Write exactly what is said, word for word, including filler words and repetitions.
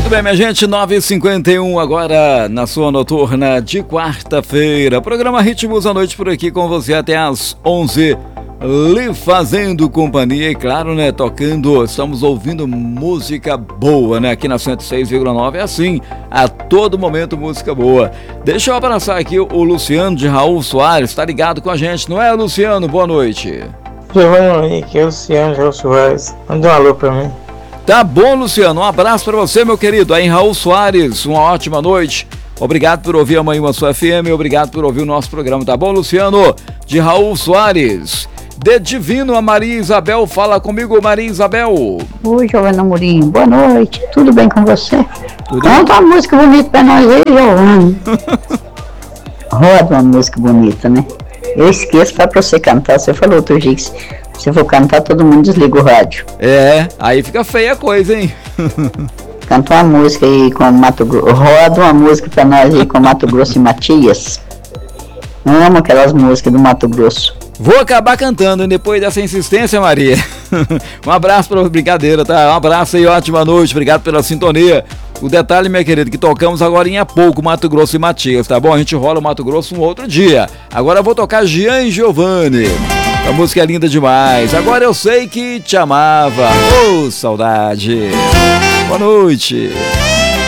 Muito bem, minha gente, nove e cinquenta e um agora na sua noturna de quarta-feira. Programa Ritmos à Noite por aqui com você até às onze, lhe fazendo companhia e claro, né, tocando, estamos ouvindo música boa, né, aqui na cento e seis vírgula nove, é assim, a todo momento música boa. Deixa eu abraçar aqui o Luciano de Raul Soares, tá ligado com a gente, não é, Luciano? Boa noite. Giovanni, aqui é o Luciano de Raul Soares, manda um alô pra mim. Tá bom, Luciano, um abraço pra você, meu querido, aí em Raul Soares, uma ótima noite. Obrigado por ouvir a Manhã Sua F M, obrigado por ouvir o nosso programa, tá bom, Luciano? De Raul Soares. De Divino, a Maria Isabel, fala comigo, Maria Isabel. Oi, Giovana Amorim, boa noite, tudo bem com você? Tudo Canta uma música bonita pra nós aí, Giovana. Roda uma música bonita, né? Eu esqueço pra você cantar, você falou outro dia que se eu for cantar, todo mundo desliga o rádio. É, aí fica feia a coisa, hein? Canta uma música aí com Mato Grosso, roda uma música pra nós aí com Mato Grosso e Matias. Eu amo aquelas músicas do Mato Grosso. Vou acabar cantando depois dessa insistência, Maria. Um abraço para brincadeira, tá? Um abraço aí, ótima noite, obrigado pela sintonia. O detalhe, minha querida, que tocamos agora em há pouco Mato Grosso e Matias, tá bom? A gente rola o Mato Grosso um outro dia. Agora eu vou tocar Jean e Giovanni. A música é linda demais. Agora eu sei que te amava. Ô, oh, saudade. Boa noite.